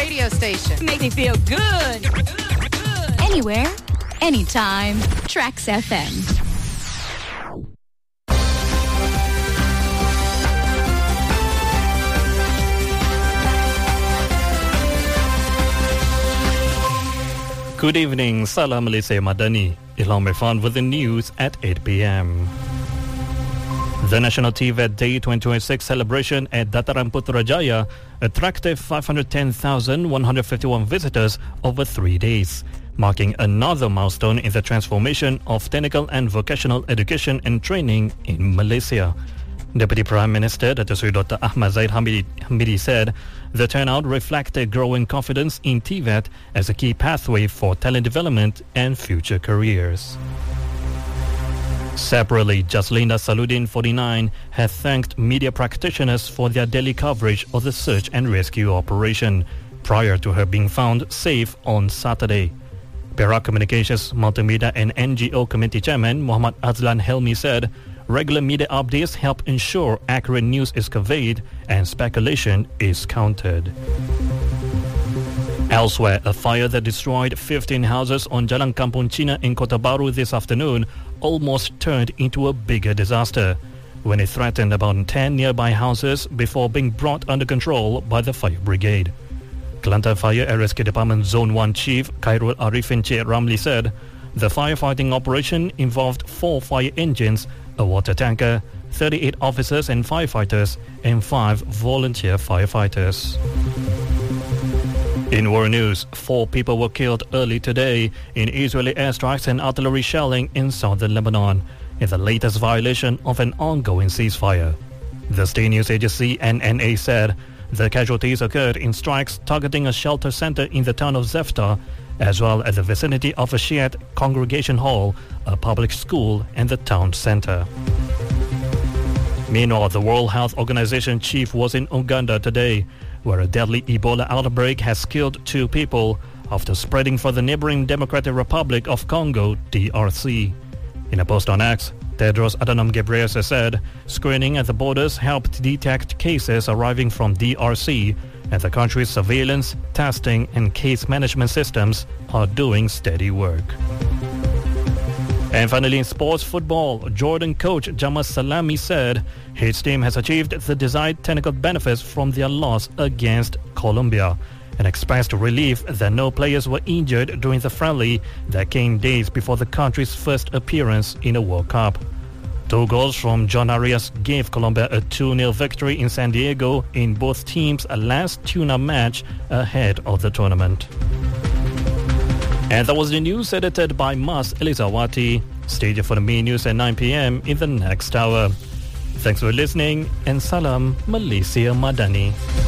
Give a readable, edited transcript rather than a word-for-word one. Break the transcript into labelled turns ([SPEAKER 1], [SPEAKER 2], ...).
[SPEAKER 1] radio station.
[SPEAKER 2] Make me feel good.
[SPEAKER 3] Anywhere, anytime. Trax FM.
[SPEAKER 4] Good evening, Salam Malaysia Madani. Ilham Irfan with the news at 8 p.m. The National TVET Day 2026 celebration at Dataran Putrajaya attracted 510,151 visitors over 3 days, marking another milestone in the transformation of technical and vocational education and training in Malaysia. Deputy Prime Minister Dato' Sri Dr. Ahmad Zahid Hamidi said the turnout reflected growing confidence in TVET as a key pathway for talent development and future careers. Separately, Jaslinda Saludin, 49, has thanked media practitioners for their daily coverage of the search and rescue operation prior to her being found safe on Saturday. Perak Communications Multimedia and NGO Committee Chairman Muhammad Azlan Helmi said regular media updates help ensure accurate news is conveyed and speculation is countered. Elsewhere, a fire that destroyed 15 houses on Jalan Kampung Cina in Kota Baru this afternoon almost turned into a bigger disaster when it threatened about 10 nearby houses before being brought under control by the fire brigade. Kelantan Fire and Rescue Department Zone 1 Chief Khairul Arifin Cik Ramli said the firefighting operation involved 4 fire engines, a water tanker, 38 officers and firefighters, and 5 volunteer firefighters. In war news, 4 people were killed early today in Israeli airstrikes and artillery shelling in southern Lebanon, in the latest violation of an ongoing ceasefire. The state news agency NNA said the casualties occurred in strikes targeting a shelter center in the town of Zefta, as well as the vicinity of a Shiite congregation hall, a public school, and the town center. Meanwhile, the World Health Organization chief was in Uganda today, where a deadly Ebola outbreak has killed 2 people after spreading for the neighboring Democratic Republic of Congo, DRC. In a post on X, Tedros Adhanom Ghebreyesus said screening at the borders helped detect cases arriving from DRC, and the country's surveillance, testing and case management systems are doing steady work. And finally, in sports football, Jordan coach Jamal Salami said his team has achieved the desired technical benefits from their loss against Colombia and expressed relief that no players were injured during the friendly that came days before the country's first appearance in a World Cup. 2 goals from John Arias gave Colombia a 2-0 victory in San Diego in both teams' last tune-up match ahead of the tournament. And that was the news edited by Mas Elizawati. Stay tuned for the main news at 9 p.m. in the next hour. Thanks for listening and Salam Malaysia Madani.